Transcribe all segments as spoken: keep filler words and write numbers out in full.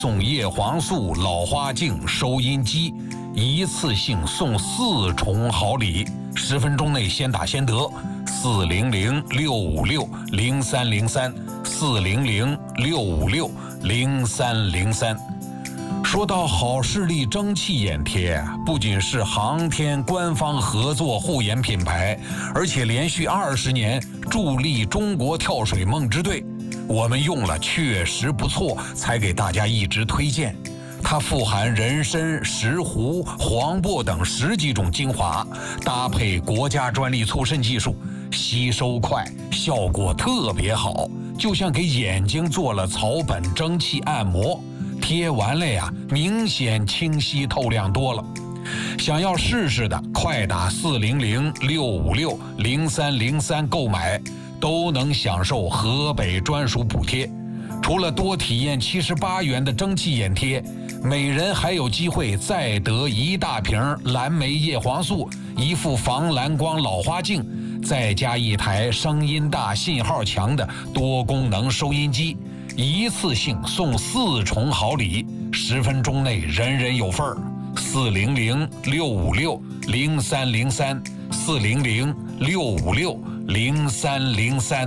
送叶黄素、老花镜、收音机，一次性送四重好礼，十分钟内先打先得。四零零六五六零三零三，四零零六五六零三零三。说到好视力蒸汽眼贴，不仅是航天官方合作护眼品牌，而且连续二十年助力中国跳水梦之队。我们用了确实不错，才给大家一直推荐。它富含人参、石斛、黄柏等十几种精华，搭配国家专利促渗技术，吸收快，效果特别好，就像给眼睛做了草本蒸汽按摩。贴完了呀，明显清晰透亮多了。想要试试的，快打四零零六五六零三零三购买，都能享受河北专属补贴。除了多体验七十八元的蒸汽眼贴，每人还有机会再得一大瓶蓝莓叶黄素，一副防蓝光老花镜，再加一台声音大、信号强的多功能收音机。一次性送四重好礼，十分钟内人人有份儿。四零零六五六零三零三，四零零六五六零三零三。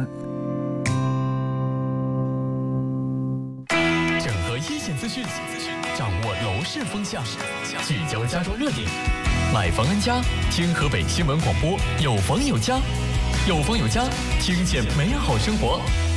整合一线资讯，掌握楼市风向，聚焦家装热点，买房安家，听河北新闻广播，有房有家，有房有家，听见美好生活。